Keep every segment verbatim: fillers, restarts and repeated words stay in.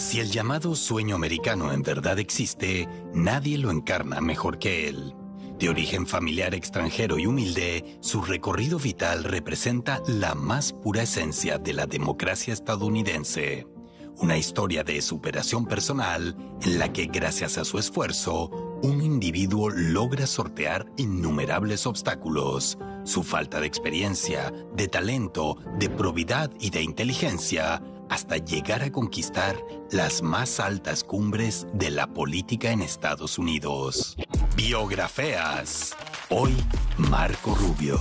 Si el llamado sueño americano en verdad existe, nadie lo encarna mejor que él. De origen familiar extranjero y humilde, su recorrido vital representa la más pura esencia de la democracia estadounidense. Una historia de superación personal en la que, gracias a su esfuerzo, un individuo logra sortear innumerables obstáculos. Su falta de experiencia, de talento, de probidad y de inteligencia, hasta llegar a conquistar las más altas cumbres de la política en Estados Unidos. Biografías. Hoy, Marco Rubio.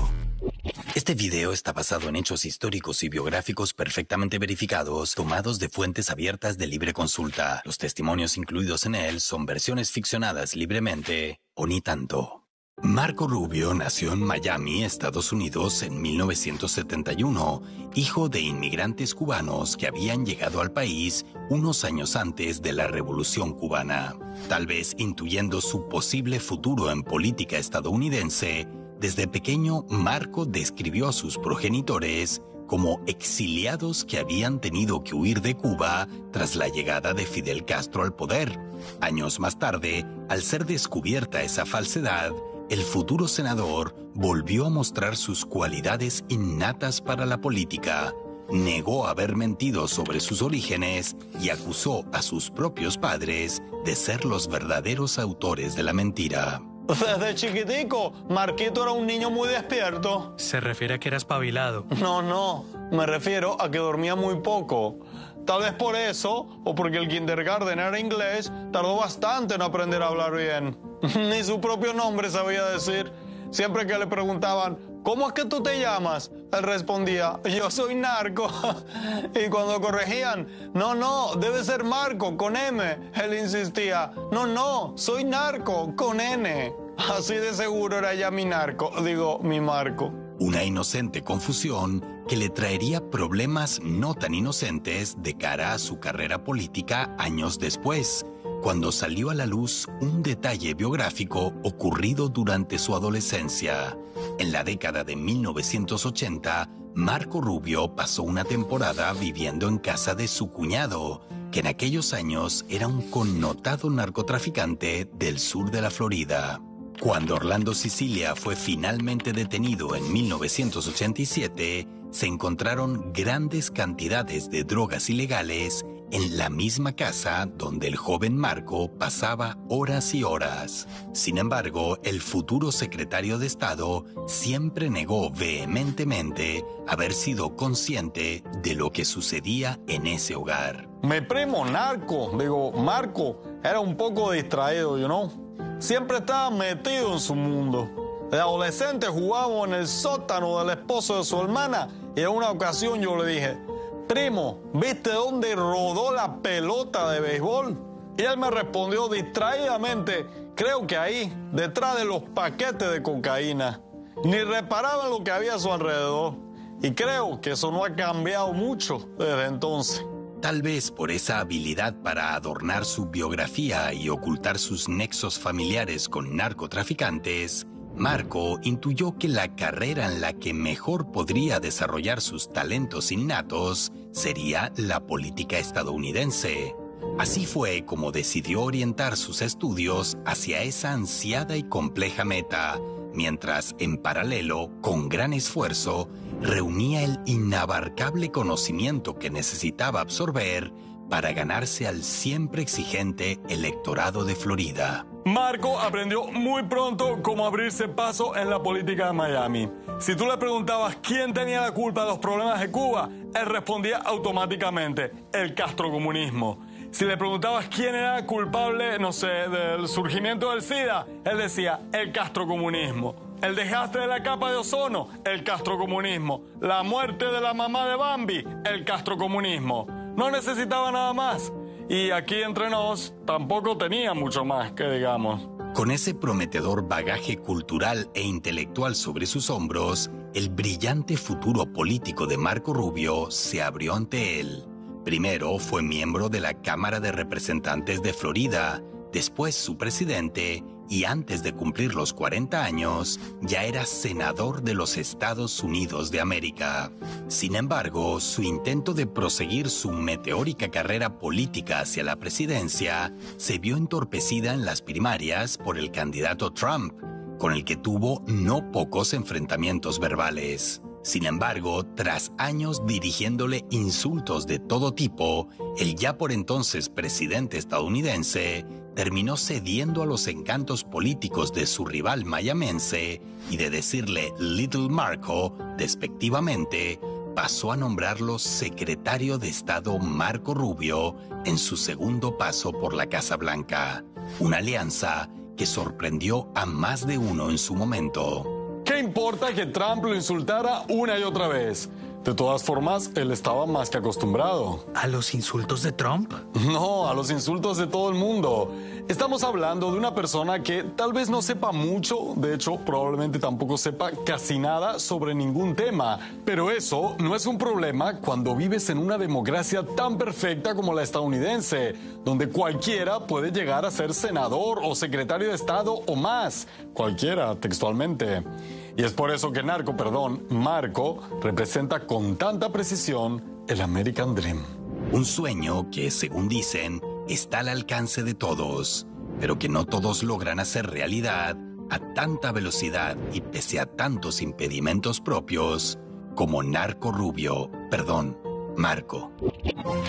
Este video está basado en hechos históricos y biográficos perfectamente verificados, tomados de fuentes abiertas de libre consulta. Los testimonios incluidos en él son versiones ficcionadas libremente, o ni tanto. Marco Rubio nació en Miami, Estados Unidos, en mil novecientos setenta y uno, hijo de inmigrantes cubanos que habían llegado al país unos años antes de la Revolución Cubana. Tal vez intuyendo su posible futuro en política estadounidense, desde pequeño Marco describió a sus progenitores como exiliados que habían tenido que huir de Cuba tras la llegada de Fidel Castro al poder. Años más tarde, al ser descubierta esa falsedad, el futuro senador volvió a mostrar sus cualidades innatas para la política, negó haber mentido sobre sus orígenes y acusó a sus propios padres de ser los verdaderos autores de la mentira. Desde chiquitico, Marquito era un niño muy despierto. Se refiere a que era espabilado. No, no, me refiero a que dormía muy poco. Tal vez por eso, o porque el kindergarten era inglés, tardó bastante en aprender a hablar bien. Ni su propio nombre sabía decir. Siempre que le preguntaban, ¿cómo es que tú te llamas?, él respondía, yo soy Narco. Y cuando corregían, no, no, debe ser Marco, con M, él insistía, no, no, soy Narco, con N. Así de seguro era ya mi Narco, digo, mi Marco. Una inocente confusión que le traería problemas no tan inocentes de cara a su carrera política años después, cuando salió a la luz un detalle biográfico ocurrido durante su adolescencia. En la década de mil novecientos ochenta, Marco Rubio pasó una temporada viviendo en casa de su cuñado, que en aquellos años era un connotado narcotraficante del sur de la Florida. Cuando Orlando Sicilia fue finalmente detenido en mil novecientos ochenta y siete, se encontraron grandes cantidades de drogas ilegales en la misma casa donde el joven Marco pasaba horas y horas. Sin embargo, el futuro secretario de Estado siempre negó vehementemente haber sido consciente de lo que sucedía en ese hogar. Mi primo Narco, digo, Marco, era un poco distraído, you know. Siempre estaba metido en su mundo. De adolescente jugábamos en el sótano del esposo de su hermana y en una ocasión yo le dije, primo, ¿viste dónde rodó la pelota de béisbol? Y él me respondió distraídamente, creo que ahí, detrás de los paquetes de cocaína. Ni reparaba en lo que había a su alrededor. Y creo que eso no ha cambiado mucho desde entonces. Tal vez por esa habilidad para adornar su biografía y ocultar sus nexos familiares con narcotraficantes, Marco intuyó que la carrera en la que mejor podría desarrollar sus talentos innatos sería la política estadounidense. Así fue como decidió orientar sus estudios hacia esa ansiada y compleja meta, mientras en paralelo, con gran esfuerzo, reunía el inabarcable conocimiento que necesitaba absorber para ganarse al siempre exigente electorado de Florida. Marco aprendió muy pronto cómo abrirse paso en la política de Miami. Si tú le preguntabas quién tenía la culpa de los problemas de Cuba, él respondía automáticamente, el castrocomunismo. Si le preguntabas quién era culpable, no sé, del surgimiento del SIDA, él decía, el castrocomunismo. El desgaste de la capa de ozono, el castrocomunismo. La muerte de la mamá de Bambi, el castrocomunismo. No necesitaba nada más. Y aquí entre nos tampoco tenía mucho más, que digamos. Con ese prometedor bagaje cultural e intelectual sobre sus hombros, el brillante futuro político de Marco Rubio se abrió ante él. Primero fue miembro de la Cámara de Representantes de Florida, después su presidente y antes de cumplir los cuarenta años, ya era senador de los Estados Unidos de América. Sin embargo, su intento de proseguir su meteórica carrera política hacia la presidencia se vio entorpecida en las primarias por el candidato Trump, con el que tuvo no pocos enfrentamientos verbales. Sin embargo, tras años dirigiéndole insultos de todo tipo, el ya por entonces presidente estadounidense terminó cediendo a los encantos políticos de su rival mayamense y de decirle Little Marco despectivamente, pasó a nombrarlo secretario de Estado Marco Rubio en su segundo paso por la Casa Blanca. Una alianza que sorprendió a más de uno en su momento. ¿Qué importa que Trump lo insultara una y otra vez? De todas formas, él estaba más que acostumbrado. ¿A los insultos de Trump? No, a los insultos de todo el mundo. Estamos hablando de una persona que tal vez no sepa mucho, de hecho, probablemente tampoco sepa casi nada sobre ningún tema. Pero eso no es un problema cuando vives en una democracia tan perfecta como la estadounidense, donde cualquiera puede llegar a ser senador o secretario de Estado o más. Cualquiera, textualmente. Y es por eso que Narco, perdón, Marco, representa con tanta precisión el American Dream. Un sueño que, según dicen, está al alcance de todos, pero que no todos logran hacer realidad a tanta velocidad y pese a tantos impedimentos propios como Narco Rubio, perdón, Marco.